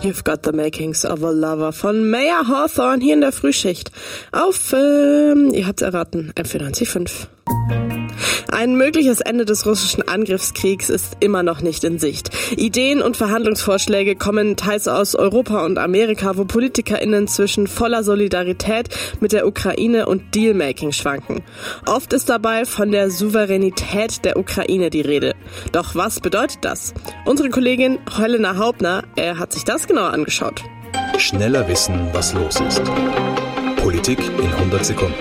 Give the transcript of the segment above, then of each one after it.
You've Got the Makings of a Lover von Maya Hawthorne hier in der Frühschicht auf, ihr habt's erraten, M94.5. Ein mögliches Ende des russischen Angriffskriegs ist immer noch nicht in Sicht. Ideen und Verhandlungsvorschläge kommen teils aus Europa und Amerika, wo PolitikerInnen zwischen voller Solidarität mit der Ukraine und Dealmaking schwanken. Oft ist dabei von der Souveränität der Ukraine die Rede. Doch was bedeutet das? Unsere Kollegin Helena Haubner hat sich das genauer angeschaut. Schneller wissen, was los ist. Politik in 100 Sekunden.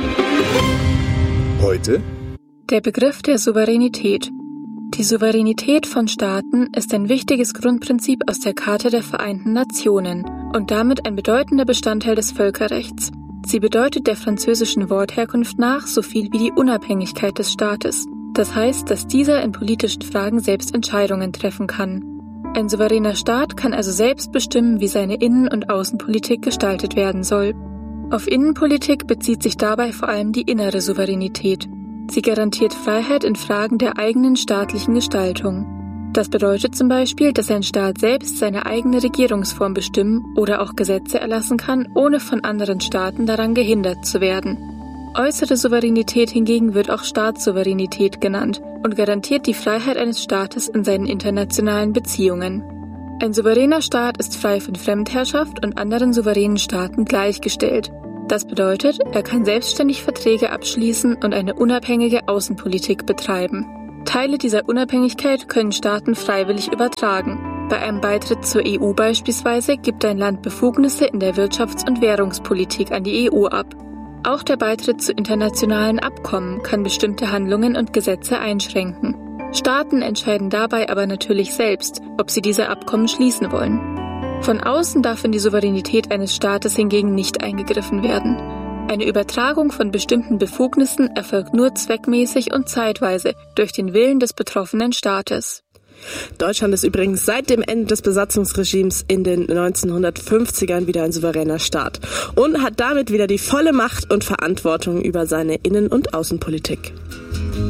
Heute der Begriff der Souveränität. Die Souveränität von Staaten ist ein wichtiges Grundprinzip aus der Charta der Vereinten Nationen und damit ein bedeutender Bestandteil des Völkerrechts. Sie bedeutet der französischen Wortherkunft nach so viel wie die Unabhängigkeit des Staates. Das heißt, dass dieser in politischen Fragen selbst Entscheidungen treffen kann. Ein souveräner Staat kann also selbst bestimmen, wie seine Innen- und Außenpolitik gestaltet werden soll. Auf Innenpolitik bezieht sich dabei vor allem die innere Souveränität. Sie garantiert Freiheit in Fragen der eigenen staatlichen Gestaltung. Das bedeutet zum Beispiel, dass ein Staat selbst seine eigene Regierungsform bestimmen oder auch Gesetze erlassen kann, ohne von anderen Staaten daran gehindert zu werden. Äußere Souveränität hingegen wird auch Staatssouveränität genannt und garantiert die Freiheit eines Staates in seinen internationalen Beziehungen. Ein souveräner Staat ist frei von Fremdherrschaft und anderen souveränen Staaten gleichgestellt. Das bedeutet, er kann selbstständig Verträge abschließen und eine unabhängige Außenpolitik betreiben. Teile dieser Unabhängigkeit können Staaten freiwillig übertragen. Bei einem Beitritt zur EU beispielsweise gibt ein Land Befugnisse in der Wirtschafts- und Währungspolitik an die EU ab. Auch der Beitritt zu internationalen Abkommen kann bestimmte Handlungen und Gesetze einschränken. Staaten entscheiden dabei aber natürlich selbst, ob sie diese Abkommen schließen wollen. Von außen darf in die Souveränität eines Staates hingegen nicht eingegriffen werden. Eine Übertragung von bestimmten Befugnissen erfolgt nur zweckmäßig und zeitweise durch den Willen des betroffenen Staates. Deutschland ist übrigens seit dem Ende des Besatzungsregimes in den 1950ern wieder ein souveräner Staat und hat damit wieder die volle Macht und Verantwortung über seine Innen- und Außenpolitik.